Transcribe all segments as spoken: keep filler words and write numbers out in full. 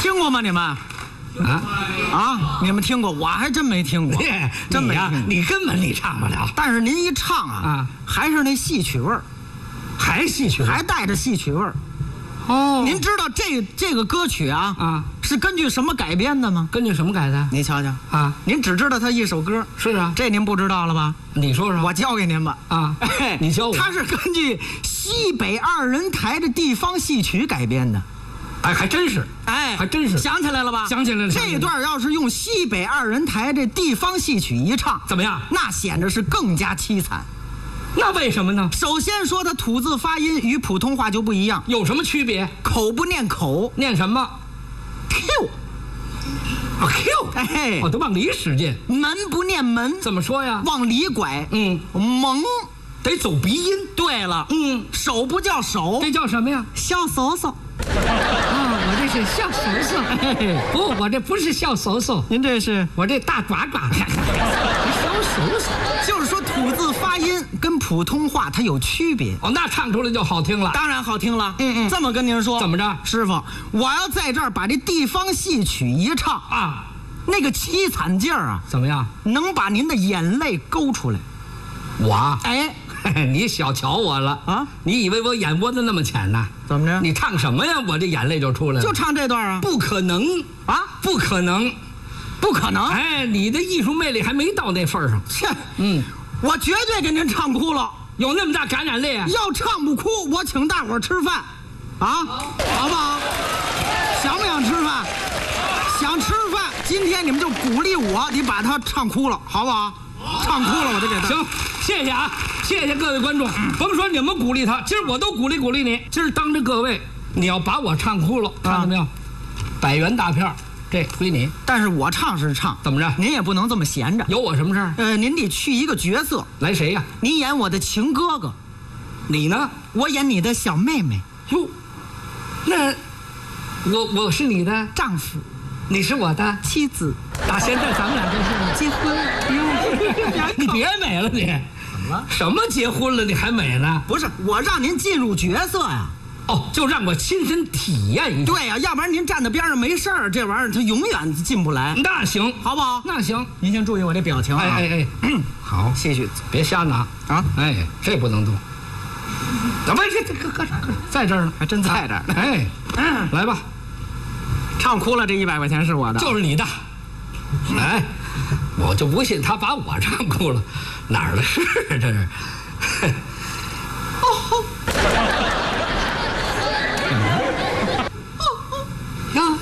听过吗？你们？啊啊！你们听过？我还真没听过，真没呀、啊，你根本你唱不了。 但是您一唱啊，啊还是那戏曲味儿， 还戏曲， 还带着戏曲味儿。 哦， 您知道这这个歌曲啊啊是根据什么改编的吗？ 根据什么改的？ 你瞧瞧啊， 您只知道它一首歌。 是啊， 这您不知道了吧？ 你说说， 我教给您吧。 啊，你教我。 它是根据西北二人台的地方戏曲改编的。 哎，还真是， 哎， 还真是， 想起来了吧？ 想起来了。 这段要是用西北二人台这地方戏曲一唱， 怎么样？ 那显得是更加凄惨。 那为什么呢？ 首先说它吐字发音与普通话就不一样， 有什么区别？ 口不念口， 念什么 ？Q。 啊 Q， 哎， 我都往里使劲。 门不念门， 怎么说呀？ 往里拐。 嗯， 蒙。 得走鼻音。 对了， 嗯， 手不叫手， 这叫什么呀？ 小手手。 啊，我这是小手手。不，我这不是小手手， 您这是我这大爪爪。小手手， 就是说吐字发音跟普通话它有区别。 哦，那唱出来就好听了。 当然好听了。 嗯嗯， 这么跟您说， 怎么着， 师傅？我要在这儿把这地方戏曲一唱啊， 那个凄惨劲儿啊， 怎么样？ 能把您的眼泪勾出来。 我， 哎。 你小瞧我了啊！你以为我眼窝子那么浅呐？ 怎么着？ 你唱什么呀？我这眼泪就出来了。 就唱这段啊？ 不可能啊！ 不可能， 不可能！ 哎，你的艺术魅力还没到那份儿上。 切， 嗯， 我绝对给您唱哭了。 有那么大感染力啊？ 要唱不哭，我请大伙儿吃饭，啊，好不好？想不想吃饭？想吃饭，今天你们就鼓励我，你把它唱哭了，好不好？唱哭了我就给他。 行，谢谢啊，谢谢各位观众。甭说你们鼓励他，今儿我都鼓励鼓励你。今儿当着各位，你要把我唱哭了，看到没有？百元大票，这归你。 但是我唱是唱， 怎么着？ 您也不能这么闲着。 有我什么事儿？ 呃，您得去一个角色。 来谁呀？ 您演我的情哥哥， 你呢？ 我演你的小妹妹。 哟，那我我是你的丈夫。 你是我的妻子， 打现在咱们俩就是结婚了。 你别美了你， 怎么了？ 什么结婚了你还美呢？ 不是，我让您进入角色呀。 哦，就让我亲身体验一下。 对呀，要不然您站在边上没事儿，这玩意儿它永远进不来。 那行， 好不好？ 那行， 您先注意我这表情啊。 哎哎哎，好， 谢谢， 别瞎拿啊。 哎，这不能动。怎么这这搁搁搁在这儿呢？ 还真在这儿。 哎，嗯，来吧。 唱哭了，这一百块钱是我的， 就是你的。哎，我就不信他把我唱哭了，哪儿的事这是？哦，呀，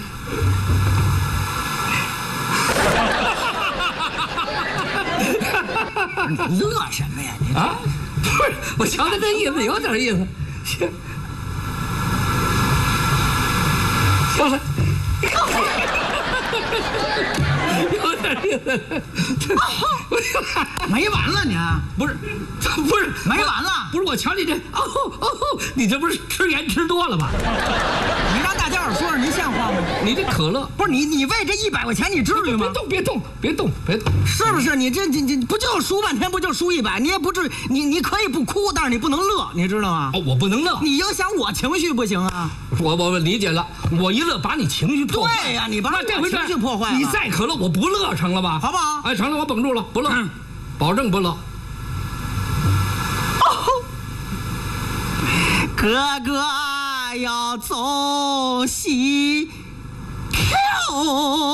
你乐什么呀你？ 啊，不是，我瞧他这意思有点意思。行。行了，有点意思， 没完了你？ 不是，不是没完了？ 不是我瞧你这，哦哦，你这不是吃盐吃多了吧？ 你让大家伙说说您像话吗？ 你这可乐不是你，你为这一百块钱你至于吗？ 别动，别动，别动，别动， 是不是？你这这这不就输半天，不就输一百？你也不至于，你你可以不哭，但是你不能乐，你知道吗？ 哦，我不能乐， 你影响我情绪不行啊！ 我我理解了，我一乐把你情绪破坏。 对呀，你把我这回情绪破坏了。 你再可乐，我不乐成了吧？ 好不好？ 哎，成了，我绷住了，不乐， 嗯、 保证不乐。 哦，哥哥要走西头。